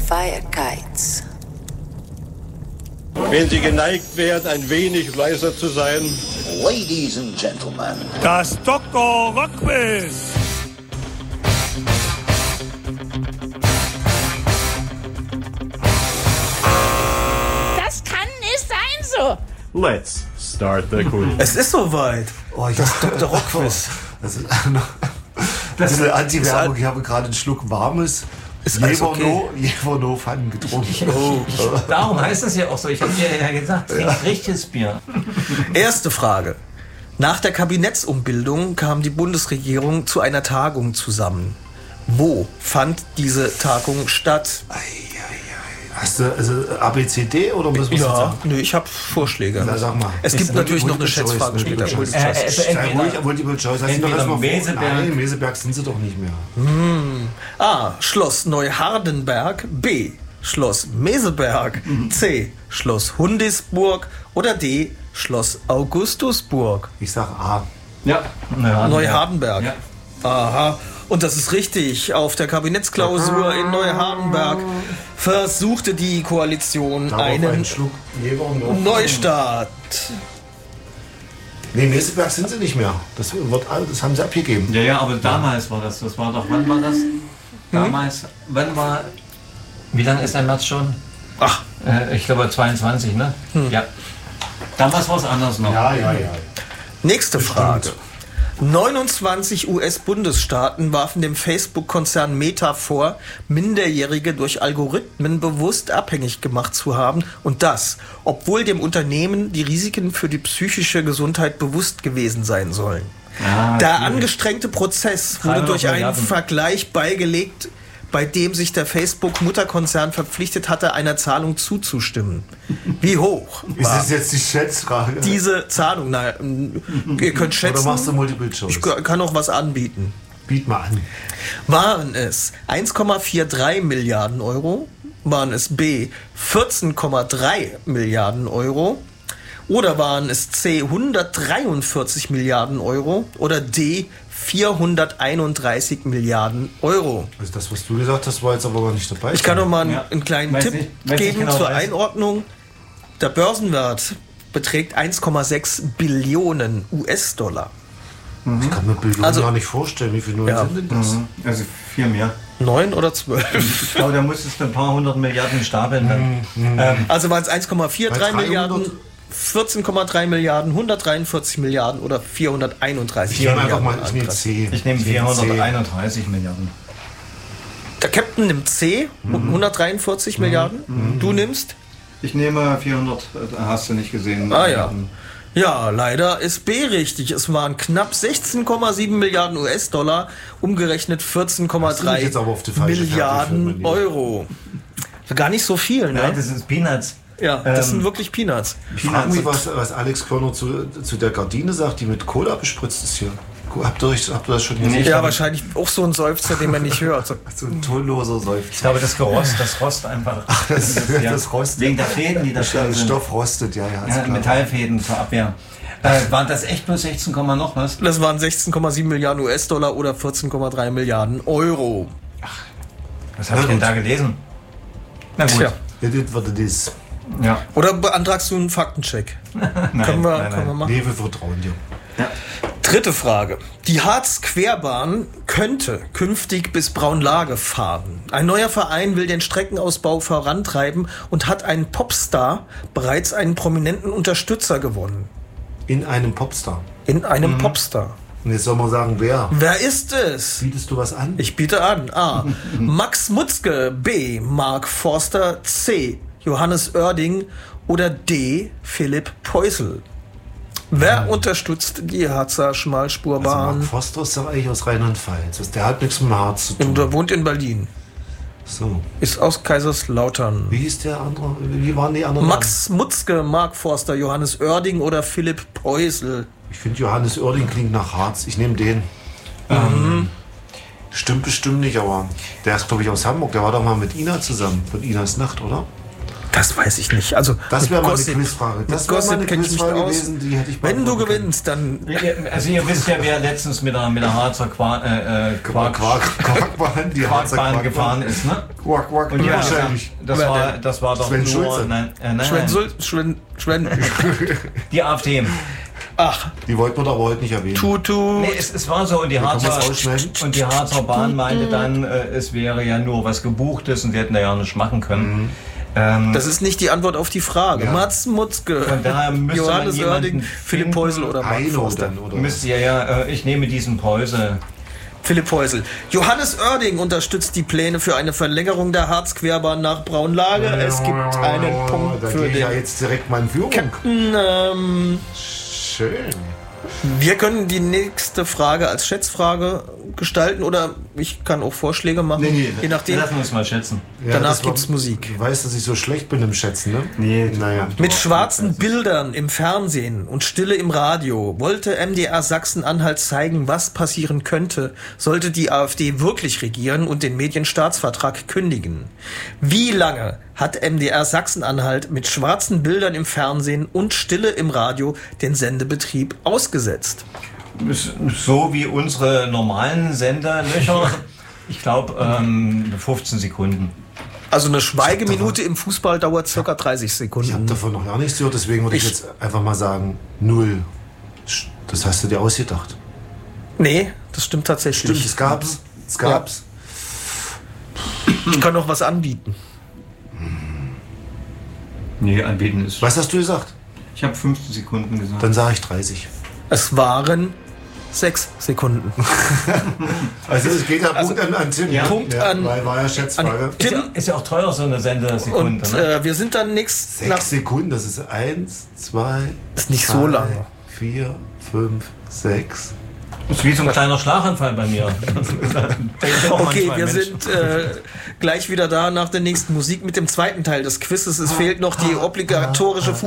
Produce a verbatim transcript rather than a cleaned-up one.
Feierkites. Wenn Sie geneigt wären, ein wenig leiser zu sein. Ladies and Gentlemen. Das Doktor Rockquiz. Das kann nicht sein so. Let's start the quiz. Es ist soweit. Oh, ich Das Doktor Rockquiz. Das ist das ist eine Anti-Werbung. Ich habe gerade einen Schluck warmes Ist alles okay. Jeverno-Pfannen getrunken. Oh. Darum heißt es ja auch so. Ich habe dir ja gesagt, trink richtiges Bier. Erste Frage. Nach der Kabinettsumbildung kam die Bundesregierung zu einer Tagung zusammen. Wo fand diese Tagung statt? Ei, ei, ei. Hast du also A, B, C, D oder müssen wir es jetzt Ja, sagen? nö, ich habe Vorschläge. Na, sag mal. Es gibt Ist natürlich noch eine Multiple Choice, Schätzfrage Multiple später. Choice. Äh, also Sei entweder- ruhig, Multiple Choice. Hast du noch entweder erstmal vor- Meseberg- Nein, Meseberg sind sie doch nicht mehr. A. Schloss Neuhardenberg. B. Schloss Meseberg. C. Schloss Hundisburg. Oder D. Schloss Augustusburg. Ich sag A. Ja, Neuhardenberg. Ja. Aha. Und das ist richtig. Auf der Kabinettsklausur in Neuhardenberg versuchte die Koalition Darauf einen einen Schluck Jeverno. Neustart. Nee, Meseberg sind sie nicht mehr. Das, wird, das haben sie abgegeben. Ja, ja, aber damals war das. Das war doch, wann war das? Damals, wann war, wie lange ist der März schon? Ach. Äh, ich glaube zweiundzwanzig, ne? Ja. Damals war es anders noch. Ja, ja, ja. Nächste Frage. neunundzwanzig U S-Bundesstaaten warfen dem Facebook-Konzern Meta vor, Minderjährige durch Algorithmen bewusst abhängig gemacht zu haben und das, obwohl dem Unternehmen die Risiken für die psychische Gesundheit bewusst gewesen sein sollen. Ah, Der okay. angestrengte Prozess wurde durch einen Milliarden. Vergleich beigelegt, bei dem sich der Facebook-Mutterkonzern verpflichtet hatte, einer Zahlung zuzustimmen. Wie hoch Ist war das jetzt die Schätzfrage? diese Zahlung? Na, ihr könnt schätzen. Oder machst du Multiple Choice? Ich kann auch was anbieten. Biet mal an. Waren es eins Komma dreiundvierzig Milliarden Euro? Waren es B vierzehn Komma drei Milliarden Euro? Oder waren es C hundertdreiundvierzig Milliarden Euro? Oder D vierhunderteinunddreißig Milliarden Euro? Also das, was du gesagt hast, war jetzt aber gar nicht dabei. Ich kann noch mal einen, Ja. einen kleinen Weiß Tipp nicht- weiß nicht geben genau, zur weiß. Einordnung. Der Börsenwert beträgt eins Komma sechs Billionen U S-Dollar. Ich kann mir Billionen Also- gar nicht vorstellen. Wie viele Nullen Ja. sind denn das? Also viel mehr. Neun oder zwölf? Ich glaube, da musstest du ein paar hundert Milliarden stapeln. Dann. Ähm, Also waren es eins Komma dreiundvierzig Bei Milliarden, dreihundert vierzehn Komma drei Milliarden, hundertdreiundvierzig Milliarden oder vierhunderteinunddreißig Ich nehme einfach Milliarden. mal, ich nehme C. ich nehme C. vierhunderteinunddreißig Milliarden. Der Captain nimmt C, hundertdreiundvierzig Milliarden. Du nimmst? Ich nehme vierhundert, äh, hast du nicht gesehen. Ah ja. Ja, leider ist B richtig. Es waren knapp sechzehn Komma sieben Milliarden U S-Dollar, umgerechnet vierzehn Komma Hast du mich drei jetzt aber auf die falsche Fährte Milliarden geführt, mein Euro. Gar nicht so viel, Nein, ne? das sind Peanuts. Ja, das Ähm, sind wirklich Peanuts. Ich frage mich, was, was Alex Körner zu, zu der Gardine sagt, die mit Cola bespritzt ist hier. Habt ihr, euch, habt ihr das schon gesehen? Ja, wahrscheinlich auch so ein Seufzer, den man nicht hört. So ein tonloser Ich Seufzer. glaube, das Gerost, das Rost einfach. Ach, das- das rostet. Wegen der Fäden, die da Der drin sind. Stoff rostet, ja, ja. ist Ja, klar. Metallfäden zur Abwehr. Äh, waren das echt nur sechzehn, noch was? Das waren sechzehn Komma sieben Milliarden U S-Dollar oder vierzehn Komma drei Milliarden Euro. Was habe ich Na denn gut. da gelesen? Na gut. Tja. Ja, das wird das. Ja. Oder beantragst du einen Faktencheck? Nein, können wir, nein, können wir nein. machen. Nee, wir vertrauen dir. Dritte Frage. Die Harz-Querbahn könnte künftig bis Braunlage fahren. Ein neuer Verein will den Streckenausbau vorantreiben und hat einen Popstar bereits einen prominenten Unterstützer gewonnen. In einem Popstar. In einem Popstar. Und jetzt soll man sagen, wer? Wer ist es? Bietest du was an? Ich biete an. A. Max Mutzke. B. Mark Forster. C. Johannes Oerding. Oder D. Philipp Peusel. Wer unterstützt die Harzer also Schmalspurbahn? Mark Forster ist doch eigentlich aus Rheinland-Pfalz. Der hat nichts mit dem Harz zu tun. Und der wohnt in Berlin. So. Ist aus Kaiserslautern. Wie hieß der andere? Wie waren die anderen? Max Mutzke, Mark Forster, Johannes Oerding oder Philipp Peusel? Namen? Ich finde Johannes Oerding klingt nach Harz. Ich nehme den. Mhm. Stimmt bestimmt nicht, aber der ist, glaube ich, aus Hamburg. Der war doch mal mit Ina zusammen. Von Inas Nacht, oder? Das weiß ich nicht. Also Das wäre mal eine Gossip- Quizfrage. Das mit wäre mal eine Gossip kenn ich mich Quizfrage aus. gewesen, die hätte ich Wenn du beantworten können. gewinnst, dann Ihr- Also ihr wisst ja, wer letztens mit der, mit der Harzer Quark, äh, äh, Quark, Quark, Quarkbahn, die Harzer Quarkbahn Quarkbahn. gefahren ist, ne? Quark, Quark, Und die haben wahrscheinlich. gesagt, das Wer war, denn? das war doch Sven nur... Schulze. Nein, äh, nein, Schwen, nein, Sul- Schwen, Schwen, die AfD. ach, Die wollten wir doch aber heute nicht erwähnen. Tutu. Nee, es, es war so und die, kann Harzer, man's ausschneiden. und die Harzer Bahn meinte dann, äh, es wäre ja nur was Gebuchtes und sie hätten da ja nicht machen können. Mhm. Ähm, Das ist nicht die Antwort auf die Frage. Ja. Mats Mutzke, Von daher müsste man Johannes jemanden Oerding, Philipp finden. Peusel oder Mark Heino Forster. dann, oder? müsst ihr ja, äh, ich nehme diesen Preuse. Philipp Peusel. Johannes Oerding unterstützt die Pläne für eine Verlängerung der Harzquerbahn nach Braunlage. Es gibt einen Punkt Da für gehe ich ja den jetzt direkt mal in Führung. Captain. Ähm, Schön. wir können die nächste Frage als Schätzfrage gestalten oder ich kann auch Vorschläge machen. Nee, nee, je nachdem. Lassen wir uns mal schätzen. Ja, Danach das war- gibt's Musik. Du weißt, dass ich so schlecht bin im Schätzen, ne? Nee, Naja. Mit schwarzen Bildern im Fernsehen und Stille im Radio wollte M D R Sachsen-Anhalt zeigen, was passieren könnte, sollte die AfD wirklich regieren und den Medienstaatsvertrag kündigen. Wie lange hat M D R Sachsen-Anhalt mit schwarzen Bildern im Fernsehen und Stille im Radio den Sendebetrieb ausgesetzt? So wie unsere normalen Senderlöcher. Ich glaube, ähm, fünfzehn Sekunden. Also eine Schweigeminute im Fußball dauert circa dreißig Ich habe Sekunden. davon noch gar nichts gehört, deswegen würde ich, Ich- jetzt einfach mal sagen, null. Das hast du dir ausgedacht. Nee, das stimmt tatsächlich. Stimmt, es gab's. Es gab's. Ich kann noch was anbieten. Nee, anbieten ist. Was hast du gesagt? Ich habe fünfzehn Sekunden gesagt. Dann sage ich dreißig. Es waren sechs Sekunden. Also es geht ja Punkt an, an Tim. Ja. ne? Punkt an- Weil war ja Schätzfrage. an- Ist ja, ist ja auch teuer, so eine Sendesekunde. Und Ne? äh, wir sind dann nächst nach. Sechs Sekunden, das ist eins, zwei, Ist nicht drei, so lange. vier, fünf, sechs. Das ist wie so ein kleiner Schlaganfall bei mir. Okay, wir sind äh, gleich wieder da nach der nächsten Musik mit dem zweiten Teil des Quizzes. Es fehlt noch die obligatorische